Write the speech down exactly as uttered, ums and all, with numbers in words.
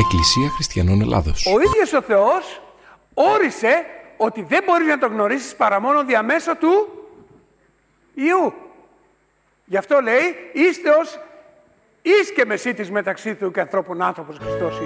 Εκκλησία Χριστιανών Ελλάδος. Ο ίδιος ο Θεός όρισε ότι δεν μπορείς να τον γνωρίσεις παρά μόνο διαμέσω του Υιού. Γι' αυτό λέει, είστε ως εις και μεσίτης μεταξύ Θεού και ανθρώπων άνθρωπος Χριστός.